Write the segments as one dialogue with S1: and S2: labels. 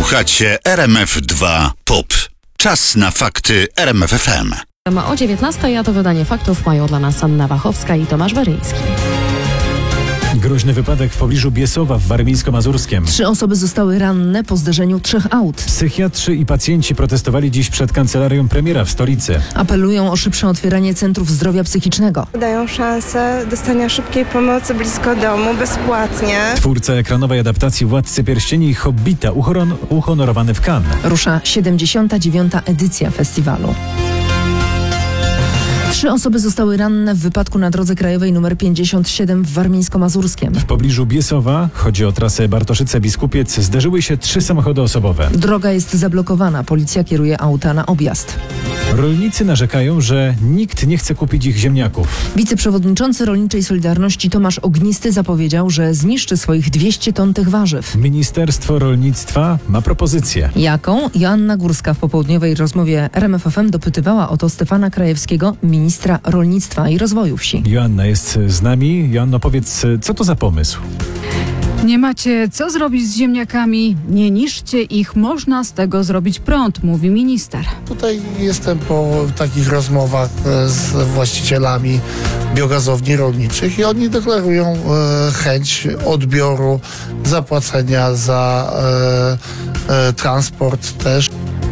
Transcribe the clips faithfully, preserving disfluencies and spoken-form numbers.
S1: Słuchacie R M F dwa Pop. Czas na fakty R M F F M.
S2: O dziewiętnastej, a to wydanie faktów mają dla nas Anna Wachowska i Tomasz Baryński.
S3: Groźny wypadek w pobliżu Biesowa w Warmińsko-Mazurskiem.
S4: Trzy osoby zostały ranne po zderzeniu trzech aut.
S3: Psychiatrzy i pacjenci protestowali dziś przed kancelarią premiera w stolicy.
S4: Apelują o szybsze otwieranie centrów zdrowia psychicznego.
S5: Dają szansę dostania szybkiej pomocy blisko domu, bezpłatnie.
S3: Twórca ekranowej adaptacji Władcy Pierścieni Hobbita uhoron- uhonorowany w Cannes.
S4: Rusza siedemdziesiąta dziewiąta edycja festiwalu. Trzy osoby zostały ranne w wypadku na drodze krajowej nr pięćdziesiąt siedem w Warmińsko-Mazurskiem.
S3: W pobliżu Biesowa, chodzi o trasę Bartoszyce-Biskupiec, zderzyły się trzy samochody osobowe.
S4: Droga jest zablokowana, policja kieruje auta na objazd.
S3: Rolnicy narzekają, że nikt nie chce kupić ich ziemniaków.
S4: Wiceprzewodniczący Rolniczej Solidarności Tomasz Ognisty zapowiedział, że zniszczy swoich dwieście ton tych warzyw.
S3: Ministerstwo Rolnictwa ma propozycję.
S4: Jaką? Joanna Górska w popołudniowej rozmowie R M F F M dopytywała o to Stefana Krajewskiego, ministra rolnictwa i rozwoju wsi.
S3: Joanna jest z nami. Joanno, powiedz, co to za pomysł?
S6: Nie macie co zrobić z ziemniakami? Nie niszczcie ich, można z tego zrobić prąd, mówi minister.
S7: Tutaj jestem po takich rozmowach z właścicielami biogazowni rolniczych i oni deklarują e, chęć odbioru, zapłacenia za e, e, transport też.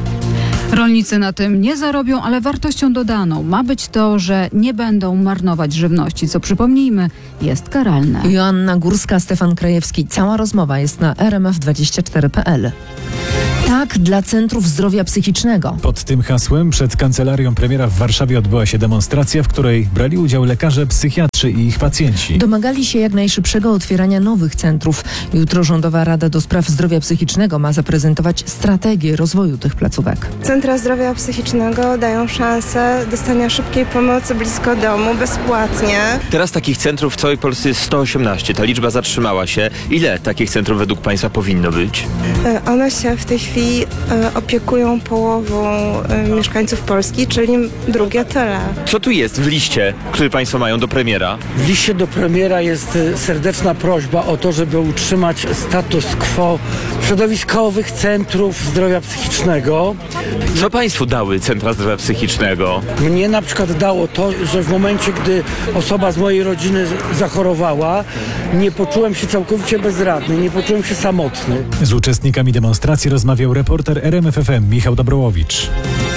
S6: Rolnicy na tym nie zarobią, ale wartością dodaną ma być to, że nie będą marnować żywności, co przypomnijmy, jest karalne.
S4: Joanna Górska, Stefan Krajewski. Cała rozmowa jest na r m f dwadzieścia cztery kropka p l. Tak dla centrów zdrowia psychicznego.
S3: Pod tym hasłem przed kancelarią premiera w Warszawie odbyła się demonstracja, w której brali udział lekarze, psychiatrzy i ich pacjenci.
S4: Domagali się jak najszybszego otwierania nowych centrów. Jutro Rządowa Rada do Spraw Zdrowia Psychicznego ma zaprezentować strategię rozwoju tych placówek.
S5: Centra zdrowia psychicznego dają szansę dostania szybkiej pomocy blisko domu, bezpłatnie.
S8: Teraz takich centrów w całej Polsce jest sto osiemnaście. Ta liczba zatrzymała się. Ile takich centrów według Państwa powinno być?
S5: One się w tej chwili opiekują połową mieszkańców Polski, czyli drugie tyle.
S8: Co tu jest w liście, który Państwo mają do premiera?
S9: W liście do premiera jest serdeczna prośba o to, żeby utrzymać status quo środowiskowych centrów zdrowia psychicznego.
S8: Co Państwu dały centra zdrowia psychicznego?
S9: Mnie na przykład dało to, że w momencie, gdy osoba z mojej rodziny zachorowała, nie poczułem się całkowicie bezradny, nie poczułem się samotny.
S3: Z uczestnikami demonstracji rozmawiał reporter R M F F M Michał Dobrołowicz.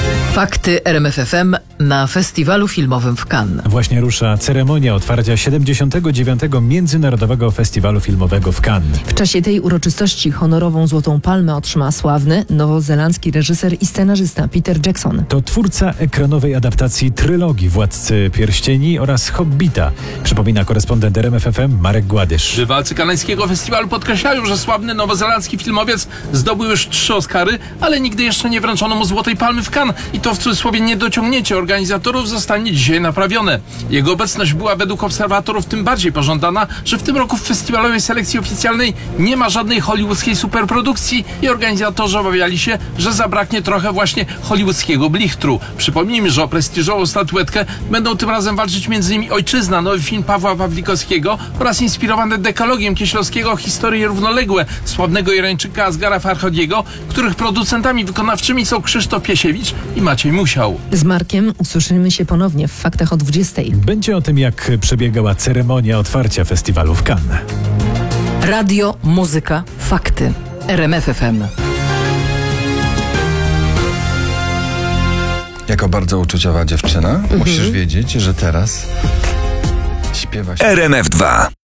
S10: Fakty R M F F M na festiwalu filmowym w Cannes.
S3: Właśnie rusza ceremonia otwarcia siedemdziesiątego dziewiątego Międzynarodowego Festiwalu Filmowego w Cannes.
S4: W czasie tej uroczystości honorową Złotą Palmę otrzyma sławny nowozelandzki reżyser i scenarzysta Peter Jackson.
S3: To twórca ekranowej adaptacji trylogii Władcy Pierścieni oraz Hobbita, przypomina korespondent R M F F M Marek Gładysz.
S11: Bywalcy kanańskiego festiwalu podkreślają, że sławny nowozelandzki filmowiec zdobył już trzy Oscary, ale nigdy jeszcze nie wręczono mu Złotej Palmy w Cannes. I to w cudzysłowie niedociągnięcie organizatorów zostanie dzisiaj naprawione. Jego obecność była według obserwatorów tym bardziej pożądana, że w tym roku w festiwalowej selekcji oficjalnej nie ma żadnej hollywoodzkiej superprodukcji i organizatorzy obawiali się, że zabraknie trochę właśnie hollywoodzkiego blichtru. Przypomnijmy, że o prestiżową statuetkę będą tym razem walczyć m.in. Ojczyzna, nowy film Pawła Pawlikowskiego oraz inspirowany dekalogiem Kieślowskiego Historie równoległe sławnego Irańczyka Asghara Farhadiego, których producentami wykonawczymi są Krzysztof Piesiewicz i Maciej Musiał.
S4: Z Markiem usłyszymy się ponownie w Faktach o dwudziestej.
S3: Będzie o tym, jak przebiegała ceremonia otwarcia festiwalu w Cannes.
S10: Radio, muzyka, fakty. R M F F M.
S12: Jako bardzo uczuciowa dziewczyna, mhm. musisz wiedzieć, że teraz śpiewa się...
S1: R M F dwa.